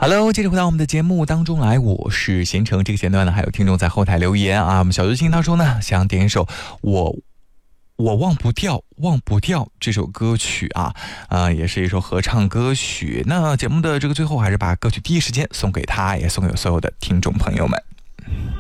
Hello，继续回到我们的节目当中来，我是贤成。这个阶段呢，还有听众在后台留言啊。我们小巨星他说呢，想点一首我忘不掉这首歌曲啊，也是一首合唱歌曲。那节目的这个最后，还是把歌曲第一时间送给他，也送给所有的听众朋友们。